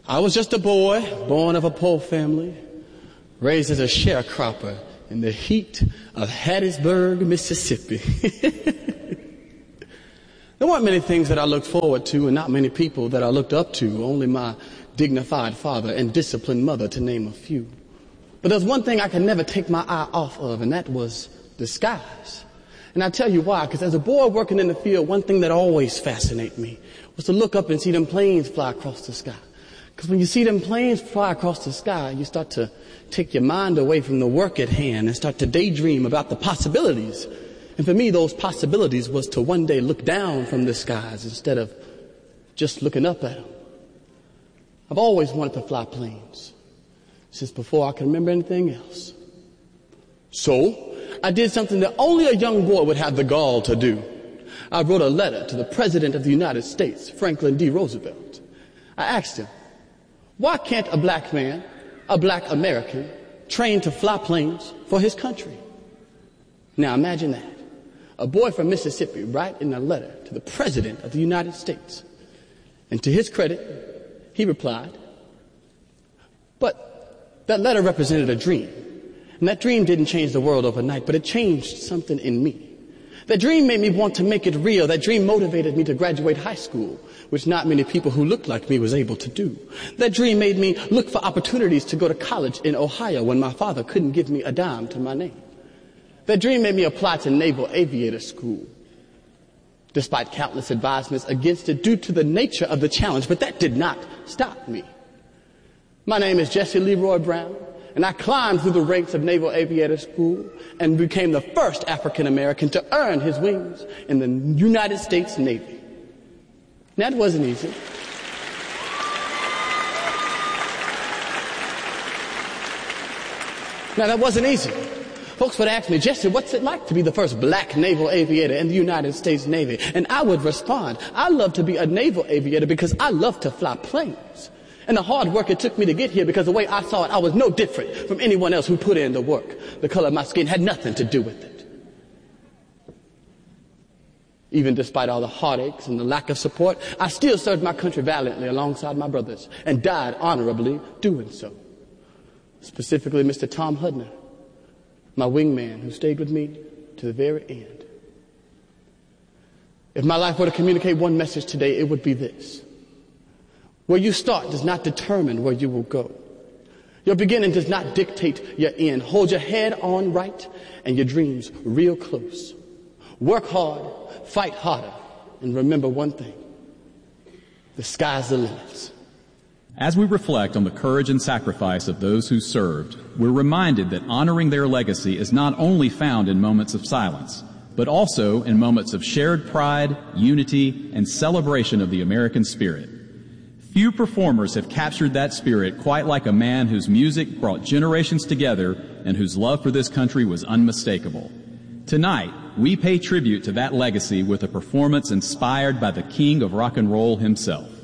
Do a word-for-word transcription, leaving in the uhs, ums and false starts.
I was just a boy, born of a poor family, raised as a sharecropper in the heat of Hattiesburg, Mississippi. There weren't many things that I looked forward to and not many people that I looked up to, only my dignified father and disciplined mother, to name a few. But there's one thing I could never take my eye off of, and that was the skies. And I'll tell you why, because as a boy working in the field, one thing that always fascinated me was to look up and see them planes fly across the sky. Because when you see them planes fly across the sky, you start to take your mind away from the work at hand and start to daydream about the possibilities. And for me, those possibilities was to one day look down from the skies instead of just looking up at them. I've always wanted to fly planes since before I can remember anything else. So I did something that only a young boy would have the gall to do. I wrote a letter to the President of the United States, Franklin D. Roosevelt. I asked him, why can't a black man, a black American, train to fly planes for his country? Now imagine that. A boy from Mississippi writing a letter to the President of the United States. And to his credit, he replied, but that letter represented a dream. And that dream didn't change the world overnight, but it changed something in me. That dream made me want to make it real. That dream motivated me to graduate high school, which not many people who looked like me was able to do. That dream made me look for opportunities to go to college in Ohio when my father couldn't give me a dime to my name. That dream made me apply to Naval Aviator School, despite countless advisements against it due to the nature of the challenge, but that did not stop me. My name is Jesse Leroy Brown, and I climbed through the ranks of Naval Aviator School and became the first African American to earn his wings in the United States Navy. That wasn't easy. Now, that wasn't easy. Folks would ask me, Jesse, what's it like to be the first black naval aviator in the United States Navy? And I would respond, I love to be a naval aviator because I love to fly planes. And the hard work it took me to get here, because the way I saw it, I was no different from anyone else who put in the work. The color of my skin had nothing to do with it. Even despite all the heartaches and the lack of support, I still served my country valiantly alongside my brothers and died honorably doing so. Specifically, Mister Tom Hudner, my wingman, who stayed with me to the very end. If my life were to communicate one message today, it would be this. Where you start does not determine where you will go. Your beginning does not dictate your end. Hold your head on right and your dreams real close. Work hard, fight harder, and remember one thing. The sky's the limit. As we reflect on the courage and sacrifice of those who served, we're reminded that honoring their legacy is not only found in moments of silence, but also in moments of shared pride, unity, and celebration of the American spirit. Few performers have captured that spirit quite like a man whose music brought generations together and whose love for this country was unmistakable. Tonight, we pay tribute to that legacy with a performance inspired by the king of rock and roll himself.